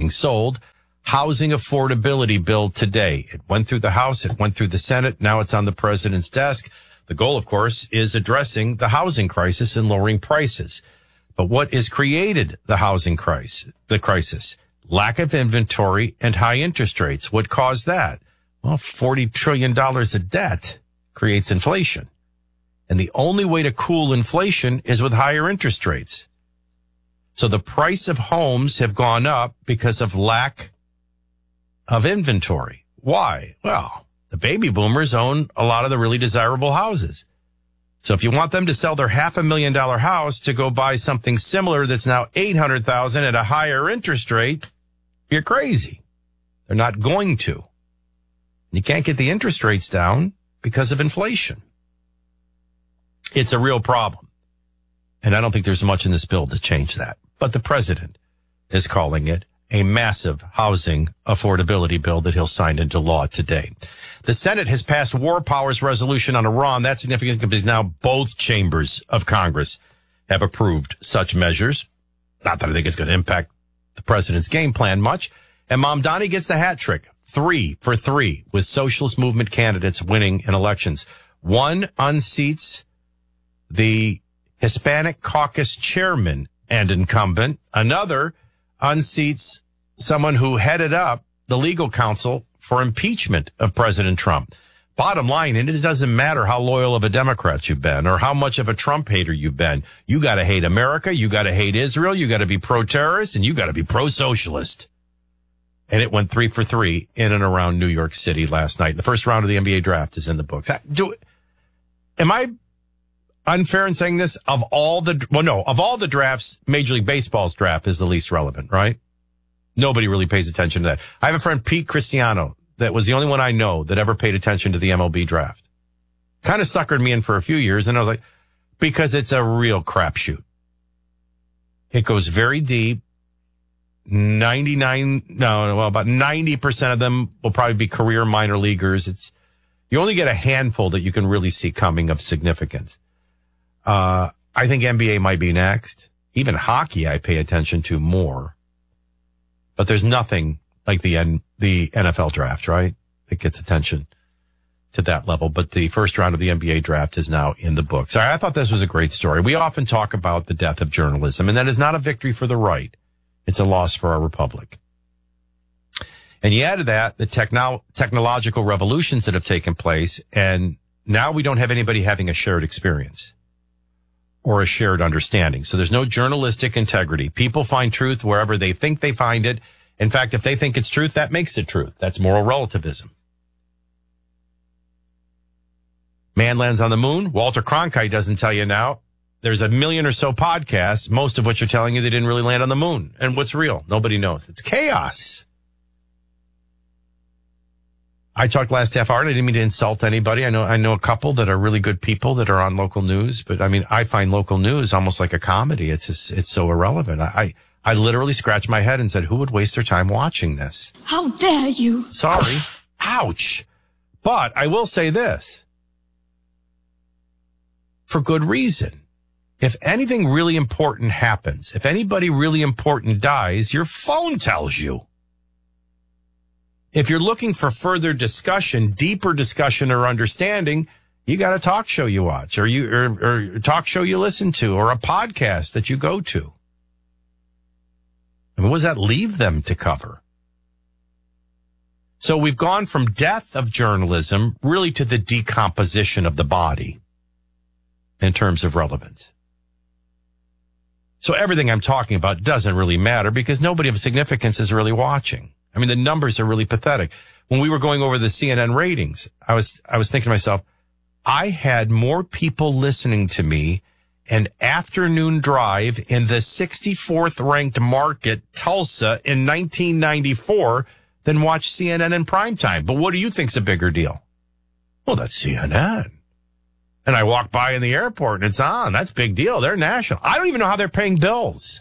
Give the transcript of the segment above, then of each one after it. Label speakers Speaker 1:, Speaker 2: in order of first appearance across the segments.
Speaker 1: being sold. Housing affordability bill today. It went through the House. It went through the Senate. Now it's on the president's desk. The goal, of course, is addressing the housing crisis and lowering prices. But what has created the housing crisis? Lack of inventory and high interest rates. What caused that? Well, $40 trillion of debt creates inflation. And the only way to cool inflation is with higher interest rates. So the price of homes have gone up because of lack of inventory. Why? Well, the baby boomers own a lot of the really desirable houses. So if you want them to sell their $500,000 house to go buy something similar that's now $800,000 at a higher interest rate, you're crazy. They're not going to. You can't get the interest rates down because of inflation. It's a real problem. And I don't think there's much in this bill to change that. But the president is calling it a massive housing affordability bill that he'll sign into law today. The Senate has passed war powers resolution on Iran. That's significant because now both chambers of Congress have approved such measures. Not that I think it's going to impact the president's game plan much. And Mamdani gets the hat trick. 3 for 3 with socialist movement candidates winning in elections. One unseats the Hispanic caucus chairman and incumbent. Another unseats someone who headed up the legal counsel for impeachment of President Trump. Bottom line, and it doesn't matter how loyal of a Democrat you've been or how much of a Trump hater you've been. You got to hate America. You got to hate Israel. You got to be pro-terrorist and you got to be pro-socialist. And it went 3 for 3 in and around New York City last night. The first round of the NBA draft is in the books. Am I unfair in saying this? Of all the drafts, Major League Baseball's draft is the least relevant, right? Nobody really pays attention to that. I have a friend, Pete Cristiano, that was the only one I know that ever paid attention to the MLB draft. Kind of suckered me in for a few years, and I was like, because it's a real crapshoot. It goes very deep. About 90% of them will probably be career minor leaguers. You only get a handful that you can really see coming of significance. I think NBA might be next. Even hockey I pay attention to more. But there's nothing like the NFL draft, right? That gets attention to that level. But the first round of the NBA draft is now in the books. I thought this was a great story. We often talk about the death of journalism, and that is not a victory for the right. It's a loss for our republic. And you add to that the technological revolutions that have taken place, and now we don't have anybody having a shared experience or a shared understanding. So there's no journalistic integrity. People find truth wherever they think they find it. In fact, if they think it's truth, that makes it truth. That's moral relativism. Man lands on the moon. Walter Cronkite doesn't tell you now. There's a million or so podcasts, most of which are telling you they didn't really land on the moon. And what's real? Nobody knows. It's chaos. I talked last half hour, and I didn't mean to insult anybody. I know a couple that are really good people that are on local news, but I mean, I find local news almost like a comedy. It's so irrelevant. I literally scratched my head and said, who would waste their time watching this?
Speaker 2: How dare you?
Speaker 1: Sorry. Ouch. But I will say this. For good reason. If anything really important happens, if anybody really important dies, your phone tells you. If you're looking for further discussion, deeper discussion or understanding, you got a talk show you watch or a talk show you listen to or a podcast that you go to. I mean, what does that leave them to cover? So we've gone from death of journalism really to the decomposition of the body in terms of relevance. So everything I'm talking about doesn't really matter because nobody of significance is really watching. I mean, the numbers are really pathetic. When we were going over the CNN ratings, I was thinking to myself, I had more people listening to me an afternoon drive in the 64th ranked market, Tulsa, in 1994 than watched CNN in primetime. But what do you think's a bigger deal? Well, that's CNN. And I walk by in the airport and it's on. That's a big deal. They're national. I don't even know how they're paying bills.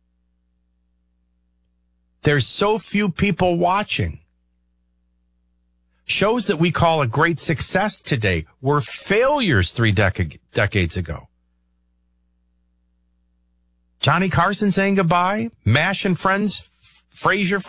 Speaker 1: There's so few people watching. Shows that we call a great success today were failures 3 decades ago. Johnny Carson saying goodbye, MASH and Friends, Frasier